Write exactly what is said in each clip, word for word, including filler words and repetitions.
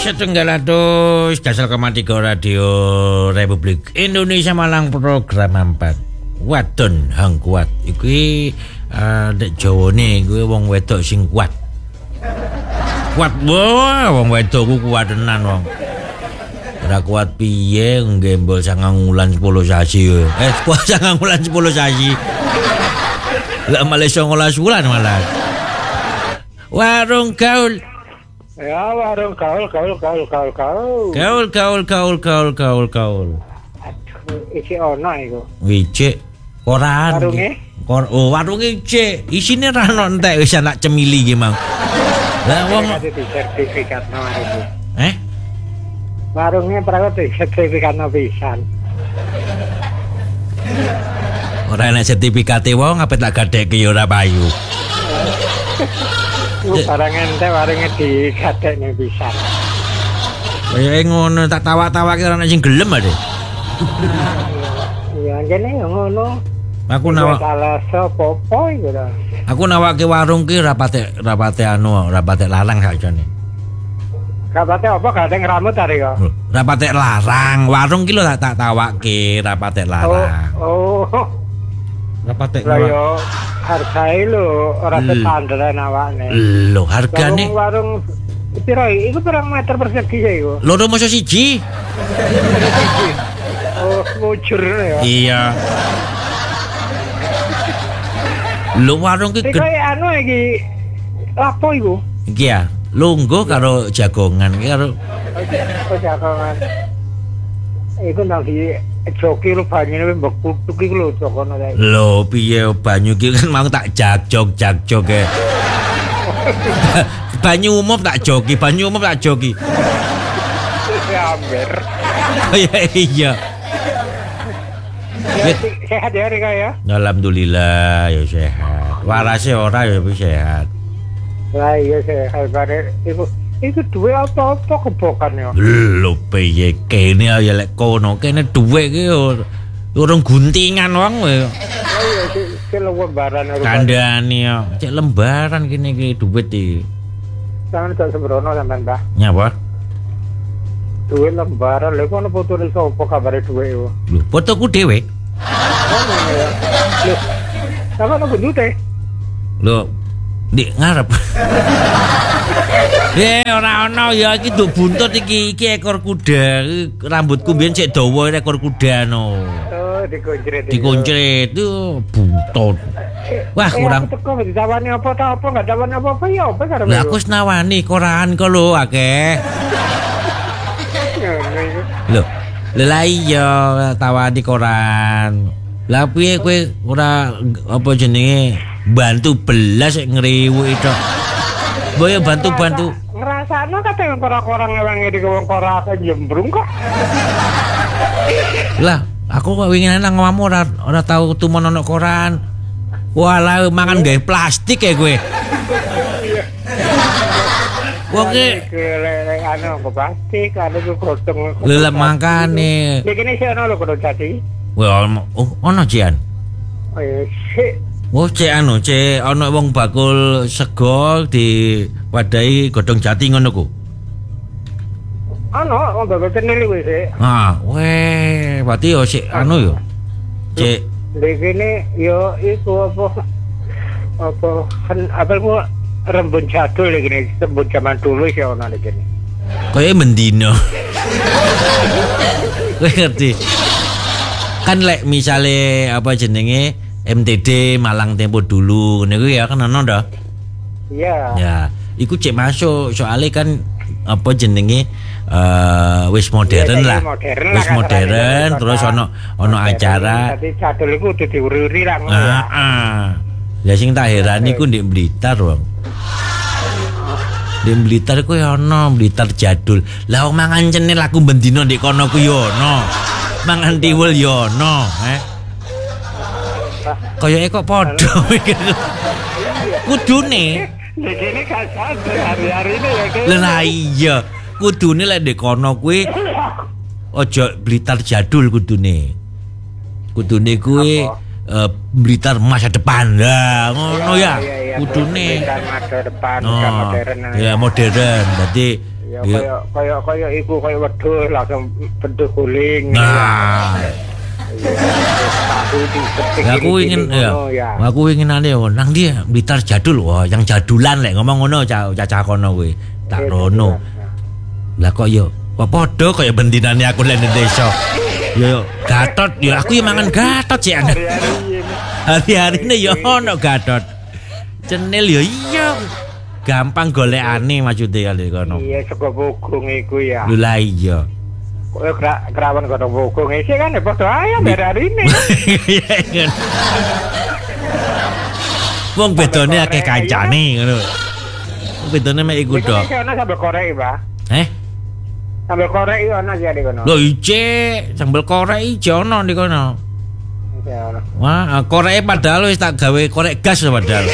setunggal atus Dasar koma tiga Radio Republik Indonesia Malang program empat Wadon hang kuat. Iki uh, dek Jawane kuwi wong wedok sing kuat. Kuat wae wong wedok ku kuat tenan wong. Ora kuat piye nggembol sangang wulan sepuluh sasi. Eh kuat sangang wulan sepuluh sasi. Lah malah songolas wulan malah. Warung gaul. Ya warung gaul gaul gaul gaul gaul. Gaul gaul gaul gaul gaul gaul. Aduh, iki ono iku. Wicik koran. Warunge? Kor oh warunge cek. Isine ra ono entek wis anak cemili ki, Mang. Lah wong sertifikat no iki. Eh? Warungnya pernah di sertifikat no pisan. Ora enak sertifikate wong apet tak gadekke ya ora payu. Lu barang ente warungnya di gadekne pisan. Kaya ngono tak tawa-tawake ora ana sing gelem ade. Ya jane yo ngono. Aku nawak salah sopo-po iku lho. Aku nawake warung ki rapate rapate anu rapate larang sakjane. Rapate apa gadeng rambut tadi kok. Rapate larang, warung ki lho tak tak tawake rapate larang. Oh. oh. Rapate Lah yo hargae lho ora setandar awakne. Lho hargane warung piro iku pirang meter persegi ya iku? Loro masa siji. Oh, mujur ya. Iya. Lho warung ki gede. Iki anu iki lapo iku? Iki ya, lungguh karo jagongan iki karo oh, jagongan. Iku nang di joki lu banyune mbok kutuk iku lho jokono kae. Lho piye banyu ki kan mau tak jagjog jagjog e. Banyu umum tak joki, banyu umum tak joki. Ya amber. Iya iya. Sehat ya Rika ya? Alhamdulillah ya sehat. Warase ora ya sehat. Lah iya sehat bare iku iku duwe apa-apa kebokan ya. Lho piye kene ya lek kono kene duwe ki urung guntingan wong kowe. Oh iya iki lembaran kandhane ya. Cek lembaran kene iki duit iki. Sampeyan tak sembrono sampean, Mbah. Nyapa? Duwe lembaran lha kono fotone sapa kabare duwe iku? Lho, fotoku dhewe. Lho, sama ono bundute. Lho, di ngarep. Eh, ora ono ya iki nduk buntut iki, iki ekor kuda. Rambutku mbiyen sik dawa ekor kuda no. Oh, dikuncret. Dikuncret itu buntut. Wah, kurang. Aku teko ditawani apa ta apa enggak tawani apa-apa ya apa karo. Lah aku wis nawani koran kok lho akeh. Lho, lha iya tawani koran. Lah piye kowe ora apa jenenge bantu belas ngriwuki tok. Boyo bantu-bantu. Ngrasakno kadang ora-ora ngewangi di wong ora jembrung kok. Lah, aku kok wingi nang omamu ora ora tau tumun ono koran. Walah mangan gawe plastik ya kowe. Wong ki anu kok plastik, anu kok godhong. Lha mangkane. Iki ne sik ono lho kodho jati. Wah, oh ono cian. Oh iya, sik. Oh, cek anu, cek ono wong bakul sego di wadahi godhong jati ngono ku. Ono, wong bakul tenili kuwi sik. Ah, weh, berarti yo sik anu yo. Cek begini yo iku apa apa kan apa mu rembun jadul gini rembun zaman dulu sih ono gini. Kayak mendino. Kowe ngerti? Kan lek misale apa jenenge M T D Malang Tempo dulu niku ya kan ono dah. Iya. Ya, iku cek masuk soalnya kan apa jenenge uh, wis modern ya, lah. Modern wis lah, modern terus ono ono acara. Tapi jadul iku kudu diuri-uri lah ngono. Heeh. Ya sing tak heran iku ndek Blitar, Wong. Ndek Blitar ku ya ono Blitar jadul. Lah wong mangan cenil laku bendino ndek kono ku yo ono. Mangan tiwul yo ono, eh. Kayake kok padha mikir. Kudune Iki gak sadar hari-hari ini ya kayak. Lah iya, kudune lek ndek kono kuwi aja Blitar jadul kudune. Kudune kuwi uh, Blitar masa depan. Lah ngono ya. Kudune masa depan oh, modern. Ya modern. Dadi Ya kaya kaya kaya iku kaya wedhus langsung bentuk guling. Nah. Aku ingin ya. Aku ingin ane nang dia Blitar jadul. Wah, yang jadulan lek ngomong ngono cacah kono kuwi. Tak rono. Lah kok yo kok padha kaya bendinane aku nang desa. Yo Gatot, yo aku yo mangan Gatot sih ana. Hari-hari ini yo ono Gatot. Cenil yo iya. Gampang golekane maksudnya kali kono. Iya, sego bogung iku ya. Lho lah iya. Kowe kerawan godhong bogung iki kan padha ayam hari ini. Iya. Wong bedone akeh kancane ngono. Bedone mek iku tok. Iki ana sambel korek, Pak. Eh? Sambel korek iki ana ya di kono. Lho ice, sambel korek iki ono di kono. Iya ono. Wah, koreke padahal wis tak gawe korek gas padahal.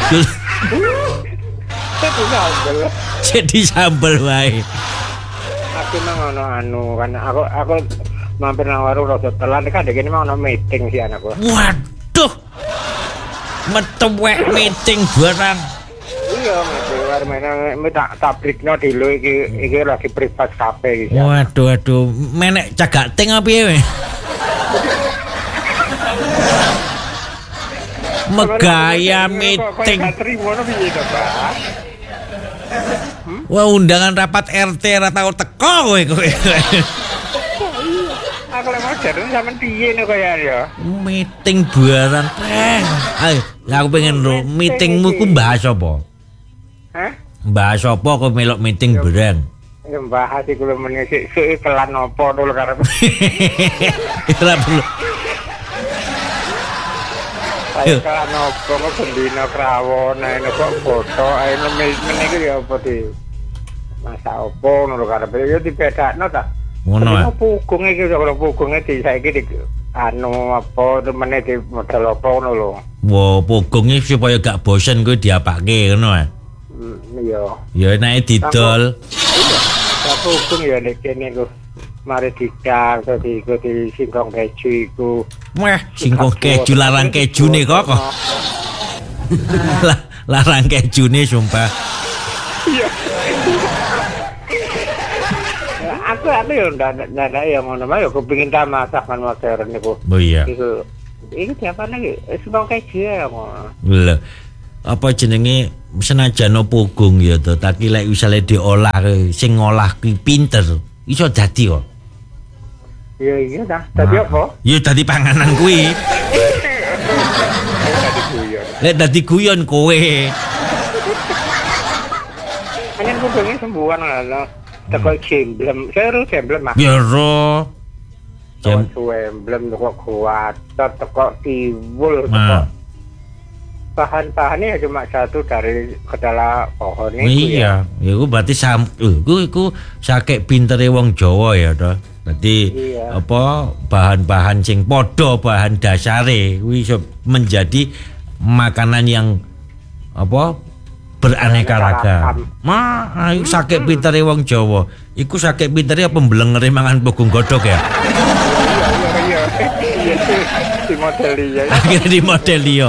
Jadi sambel wae. Aku nang ono anu kan aku aku mampir nang warung rada telat kan dek mau ono meeting sih anakku. Waduh. Metuwek meeting barang. Iya, meeting warung main tak tabrikno dilo iki iki lagi privat cafe iki. Waduh waduh, menek cagak ting apa piye we? Megaya meeting. Wah, undangan rapat R T ora tau teko kowe kowe. Aku lek mau jaran sampean piye nek kaya ya. Meeting barang teh. Ayo, aku pengen lho meetingmu ku bahas apa? Hah? Bahas apa kok melok meeting barang? Ya bahas iku lho meneh sik iklan apa dulu karep. Ora perlu. Ayo kan opo kok bendina krawon ae kok foto ae meneh iki ya apa di masa opo ngono karepe ya dibedakno ta. Ngono ah. Pugung iki karo pugunge di saiki di anu apa meneh di model apa ngono lho. Wo pugunge supaya gak bosen kuwi diapake ngono ah. Iya. Ya enake didol. Iya. Pugung ya nek kene ku mari didang dadi iku di singkong keju iku. Wah, singkong keju larang kejune kok. Larang kejune sumpah. Iya. Aku aku yo ndak ndak yo ngono mah yo kepengin ta masakan modern niku. Oh iya. Iku iki diapane iki? Singkong keju ya ngono. Lho. Apa jenenge senajan pugung ya to, tapi lek misale diolah sing ngolah ki pinter, iso dadi kok. Iya iya dah. Dadi apa? Ya dadi panganan kuwi. Dadi guyon. Lek dadi guyon kowe. Anyen kudune sembuhan lho. Teko jemblem, seru jemblem mah. Ya ro. Jam jemblem kok kuat, teko tiwul teko. Bahan-bahannya cuma satu dari kedala pohon itu. Iya, ya iku berarti sam iku iku sakek pintere wong Jawa ya to. Dadi iya. Apa bahan-bahan sing padha bahan dasare kuwi iso menjadi makanan yang apa beraneka ragam. Ma, ayo sakek pintere wong Jawa. Iku sakek pintere apa mblengere mangan pugung godhog ya? Iya, iya, iya. Di model dia. Akhirnya di model dia.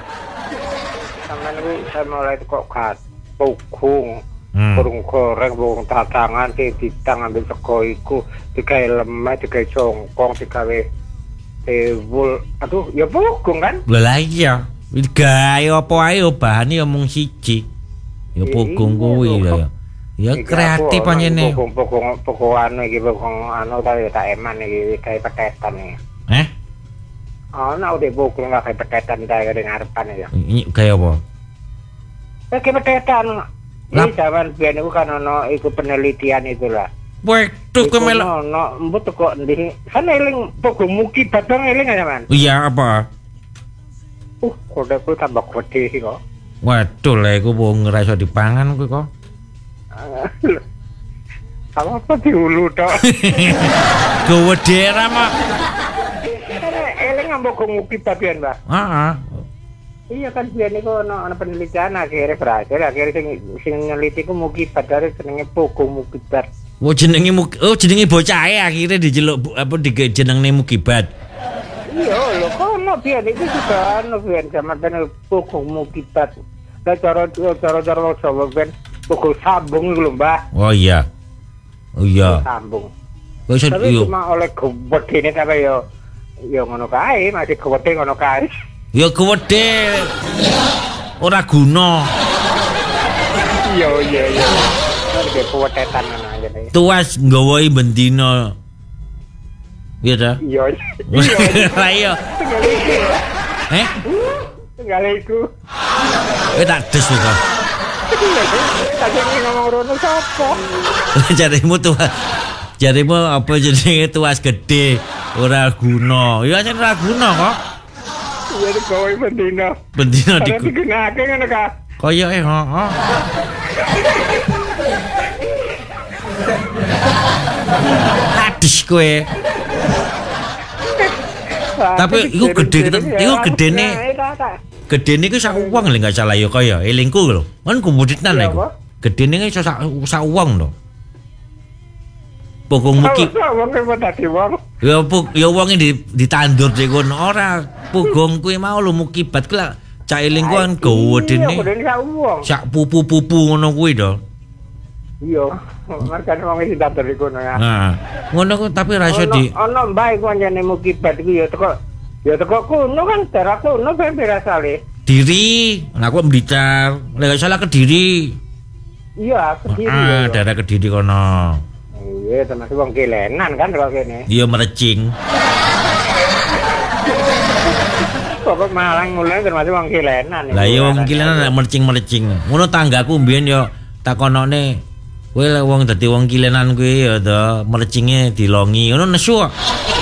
Saya mulai kok kat pugung, burung goreng, burung tatangan, ditang ambil sego iku, digawe lemah, digawe jongkong, digawe tewul. Aduh, ya pugung kan? Lah iya. Digawe apa ae bahane omong siji. Ya pugung kuwi ya. Ya kreatif panjene. Pugung-pugung pugung anu iki pugung anu ta tak eman iki gawe petetan iki. Eh? Ana udah pugung gawe petetan gawe ngarepan ya. Ini kayak apa? Oke petetan. Ini zaman biyen iku kan ono iku penelitian itulah. Waduh kemelok. Ono mbut kok ndi. Kan eling pugung muki badang eling ya, Man. Iya apa? Uh, kodekku tambah gede sih kok. Waduh lah iku wong ora iso dipangan kuwi kok. Apa diulu tok. Gede ra mak. Eling ambok muki bagian, Mbak. Heeh. Iya kan biyen niku ana ana penelitian akhirnya berhasil akhirnya sing sing neliti ku mukibat dari jenenge pugung mukibat. Oh jenenge oh jenenge bocah e akhirnya dijeluk apa dijenengne mukibat. Iya lho kono biyen itu juga ana biyen zaman ben pugung mukibat. Lah cara cara cara Jawa ben pugung sambung iku lho, Mbah. Oh iya. Oh iya. Sambung. Wis Tapi yo. cuma oleh gedene sampe yo yo ngono kae, masih gede ngono kae. Ya gede. Ora guna. Iya iya iya. Iki kuwetetan ngono aja. Tuas nggawa bendina. Iya ta? Iya. Lah iya. Eh? Enggak iku. Eh tak des kok. Tadi ngomong rono sapa? Jarimu tuh. Jarimu apa jenenge tuas gede ora guna. Ya jan ora guna kok. Iya digawe bendina. Bendina di digunakake ngono ka. Kaya eh heeh. Hadis kowe. Tapi iku gede iku gedene. Gedene iku sak uang lho enggak salah ya kaya elingku lho. Kan kumuditnan iku. Gedene iso sak sak uang lho. Pokong muki. Ya puk ya wonge di ditandur di kono ora pugong kuwi mau lho mukibat ku lak cak elingku kan gedene. Sak pupu-pupu ngono kuwi to. Iya, markane wong iki ditandur di kono ya. Nah, ngono ku tapi ra iso di ono mbae ku anjane mukibat iku ya teko ya teko kono kan daerah kono ben berasale. Diri, nah aku Blitar, lek salah Kediri. Iya, Kediri. Ah, daerah Kediri kono. Iya, termasuk wong Kilenan kan kok kene. Iya Merecing. Kok Malang mulai termasuk wong Kilenan. Lah iya wong Kilenan Merecing-merecing. Ngono tanggaku mbiyen yo takonone kowe lek wong dadi wong Kilenan kuwi ya to Merecinge dilongi ngono nesu kok.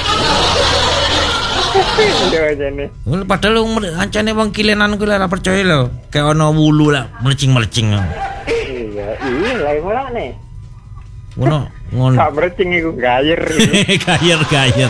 Ngono padahal wong ancane wong Kilenan kuwi ora percaya lho. Kayak ana wulu lah merecing-merecing. Iya, iya lah mulane. Ngono, ngono. Sak merecing iku gayer. Gayer-gayer.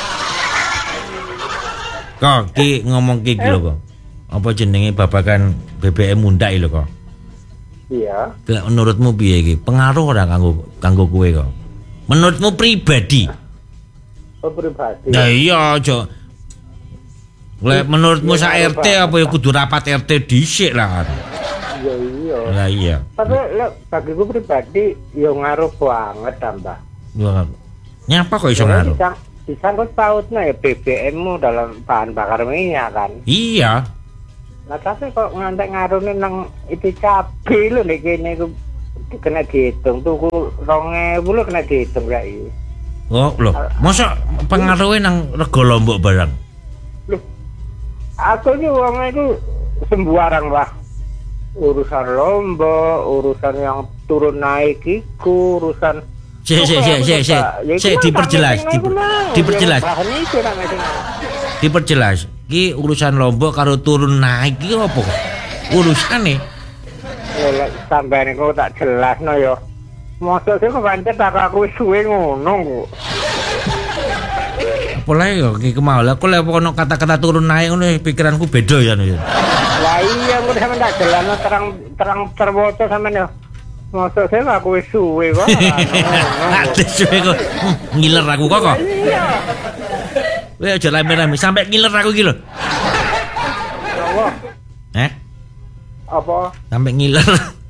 Kok ki ngomong ki lho kok. Apa jenenge babakan B B M mundak lho kok. Iya. Lek menurutmu piye iki? Pengaruh ora kanggo kanggo kowe kok? Menurutmu pribadi? Oh, pribadi. Nah iya aja. Lek menurutmu sak R T apa ya kudu rapat R T dhisik lah. Iya iya. Lah iya. Tapi lek bagiku pribadi yo ngaruh banget tambah. Wah. Nyapa kok iso ngaruh? Disangkut pautnya ya B B M-mu dalam bahan bakar minyak kan. Iya. Nah tapi kok ngantek ngaruhnya nang itu cabai lho nek kene iku kena dihitung tuku rong ewu lho kena dihitung kayak iki. Oh, lho. Masa pengaruhnya nang rego Lombok barang? Loh. Aku iki wong iku sembarang lah. Urusan Lombok, urusan yang turun naik iku, urusan Sik sik sik sik sik. Sik diperjelas, diperjelas. Diperjelas. Ki urusan Lombok karo turun naik iki opo? Urusane. Ya lek sampeyan iku tak jelasno ya. Mosok sing pancet tak aku wis suwe ngono kok. Apa lae yo iki kemau. Lah kok lek ono kata-kata turun naik ngono pikiranku beda ya. Lah iya kok sampeyan tak jelasno terang terang terwoco sampeyan ya. Mosok sing aku wis suwe kok. Ate suwe kok. Ngiler aku kok kok. Iya. Kowe aja rame-rame sampai ngiler aku iki lho. Apa? Eh? Apa? Sampai ngiler.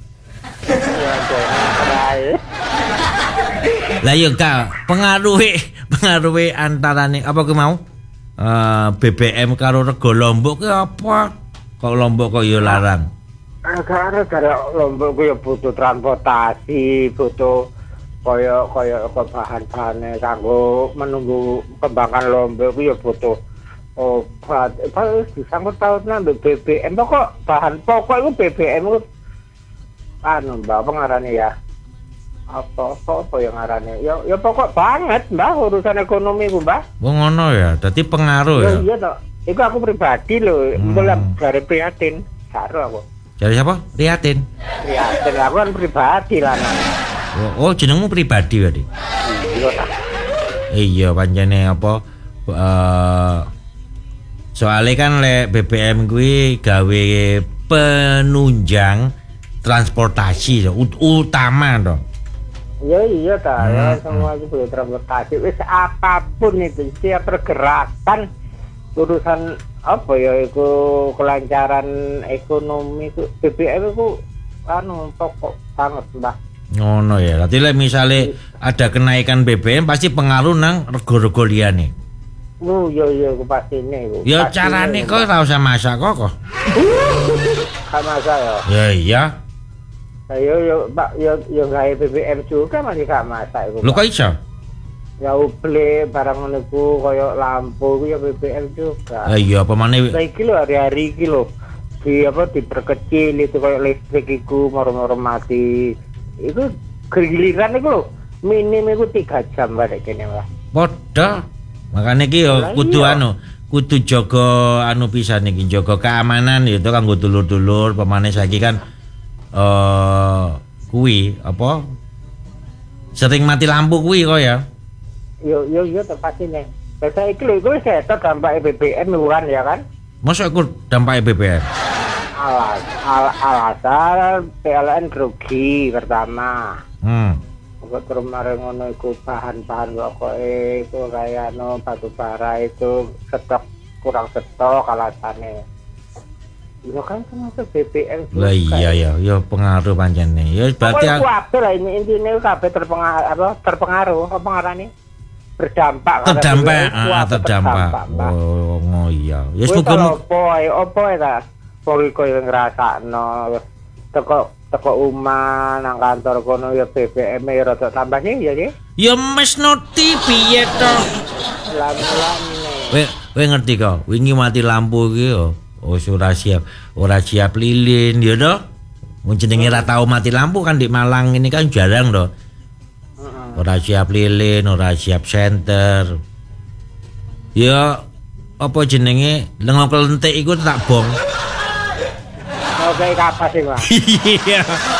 Lah yo Kak, pengaruhe pengaruhe antarane apa ku mau? Eh B B M karo rego Lombok ki apa? Kok Lombok kok yo larang? Karena gara Lombok ku yo butuh transportasi, butuh kaya kaya bahan-bahane kanggo menunggu kembangan Lombok ku yo butuh obat. Apa disangkut pautna B B M pokok bahan pokok iku B B M ku anu Mbak pengarane ya. Apa apa yang ngarane? Ya ya pokok banget Mbak urusan ekonomi ku Mbak. Oh ngono ya. Dadi pengaruh ya. Iya toh. Iku aku pribadi lho, mulai dari prihatin. Karo aku. Dari siapa? Riatin. Prihatin aku kan pribadi lah. Oh, oh jenengmu pribadi berarti. Iya ta. Iya pancene apa uh, soalnya kan le B B M kuwi gawe penunjang transportasi ut utama dong. Iya iya ta, hmm. ya semua itu butuh transportasi. Wis apapun itu setiap pergerakan urusan apa ya itu kelancaran ekonomi itu B B M itu anu pokok banget Mbak. Ngono ya. Berarti lek misale ada kenaikan B B M pasti pengaruh nang rego-rego liyane. Oh iya iya pastine iku. Ya carane kok ora usah masak kok kok. Kan masak ya. Ya iya. Ayo yo Pak yo yo gawe B B M juga masih gak masak iku. Lho kok iso? Ya beli barang niku koyo lampu iku ya B B M juga. Ah iya apa maneh Iki lho hari-hari iki lho. Di apa diperkecil itu koyo listrik iku moro-moro mati. Iku giliran iku lho. Minim iku tiga jam balik kene lah. Padha. Makane iki yo kudu anu, kudu jaga anu pisan iki, jaga keamanan ya itu kanggo dulur-dulur, pemane saiki kan eh kuwi apa? Sering mati lampu kuwi kok ya. Yo yo yo tepat ini. Saya iki lho iku setor dampak B B M bukan ya kan? Masa iku dampak B B M? Alas, al alasan P L N rugi pertama. Hmm. Kok terus mari ngono iku bahan-bahan pokoke itu kayak no batu bara itu stok kurang stok alasane. Ya kan termasuk B B M juga. Lah iya ya, ya pengaruh pancene. Ya berarti aku kabeh lah ini intine kabeh terpengaruh apa terpengaruh apa ngarani? Berdampak terdampak, ah terdampak. Oh, oh iya. Ya semoga opo ae opo ae ta. Pokoke koyo ngrasakno teko teko omah nang kantor kono ya B B M e rada tambah sih ya sih. Ya mes noti piye to? Lan-lan. Kowe kowe ngerti kok, wingi mati lampu iki yo. Oh, ora siap, ora siap lilin ya toh. Mun jenenge ora tau mati lampu kan di Malang ini kan jarang toh. Ora siap lilin, ora siap senter. Ya apa jenenge lengo kelentik iku tak bong. Oke kapas sih, Pak. Iya.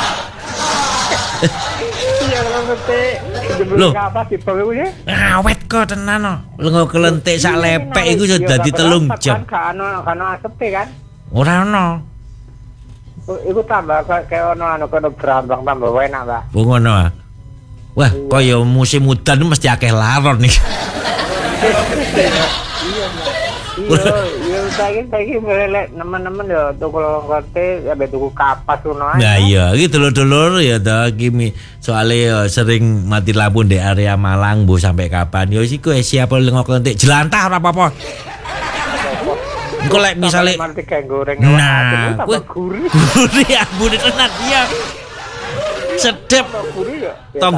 Iya lengo kelentik. Loh, kapas di bong iku ya. Awet kok tenan no. Lengo kelentik sak lepek iku sudah dadi telung jam. Kan ono kan asepe kan. Ora ono. Iku tambah kayak ono anu kono brambang tambah enak, Pak. Oh ngono ah. Wah, kaya musim udan mesti akeh laron nih. Iya, iya, iya, saiki saiki melek nemen-nemen ya tuku longote ya tuku kapas ngono ae. Nah iya, iki dulur-dulur ya ta iki soalnya ya sering mati lampu di area Malang bu sampai kapan. Ya iku siapa lengo kelentik jelantah ora apa-apa. Engko lek misale nah, kuwi gurih. Gurih ambune tenan iya. Sedep. Gurih ya.